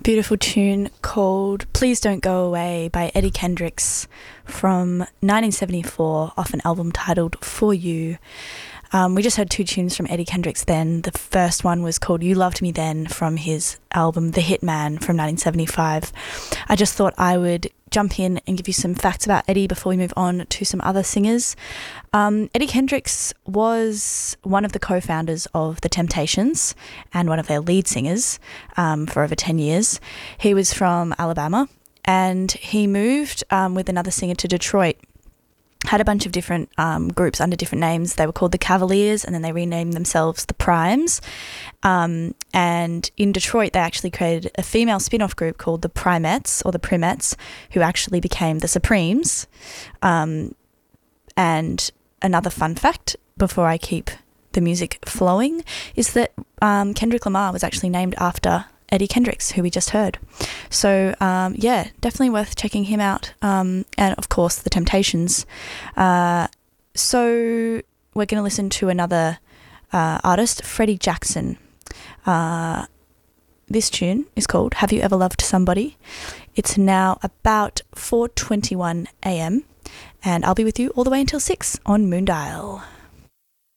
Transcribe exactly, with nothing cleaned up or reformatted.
Beautiful tune called Please Don't Go Away by Eddie Kendricks from nineteen seventy-four off an album titled For You. Um, we just heard two tunes from Eddie Kendricks then. The first one was called You Loved Me Then from his album The Hitman from nineteen seventy-five. I just thought I would jump in and give you some facts about Eddie before we move on to some other singers. Um, Eddie Kendricks was one of the co-founders of The Temptations and one of their lead singers um, for over ten years. He was from Alabama and he moved um, with another singer to Detroit. Had a bunch of different um, groups under different names. They were called the Cavaliers and then they renamed themselves the Primes. Um, and in Detroit, they actually created a female spin-off group called the Primettes or the Primettes, who actually became the Supremes. Um, and another fun fact, before I keep the music flowing, is that um, Kendrick Lamar was actually named after Eddie Kendricks, who we just heard. So, um, yeah, definitely worth checking him out. Um, and, of course, The Temptations. Uh, so we're going to listen to another uh, artist, Freddie Jackson. Uh, this tune is called Have You Ever Loved Somebody? It's now about four twenty-one a.m. and I'll be with you all the way until six on Moondial.